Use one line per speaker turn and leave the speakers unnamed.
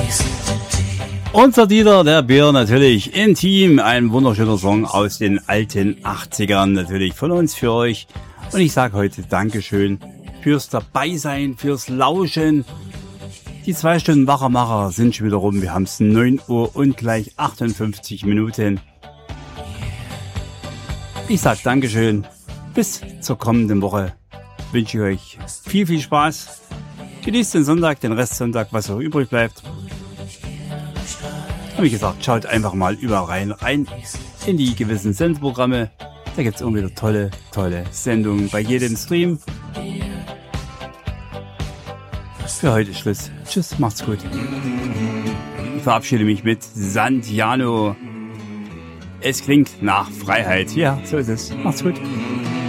Unser Dieter, der Bär, natürlich Intim, ein wunderschöner Song aus den alten 80ern, natürlich von uns für euch. Und ich sage heute Dankeschön fürs Dabeisein, fürs Lauschen. Die 2 Stunden Wachermacher sind schon wieder rum. Wir haben es 9 Uhr und gleich 58 Minuten. Ich sage Dankeschön. Bis zur kommenden Woche wünsche ich euch viel, viel Spaß. Genießt den Sonntag, den Restsonntag, was auch übrig bleibt. Und wie gesagt, schaut einfach mal überall rein in die gewissen Sendeprogramme. Da gibt es immer wieder tolle Sendungen bei jedem Stream. Für heute Schluss. Tschüss, macht's gut. Ich verabschiede mich mit Santiano. Es klingt nach Freiheit. Ja, so ist es. Macht's gut.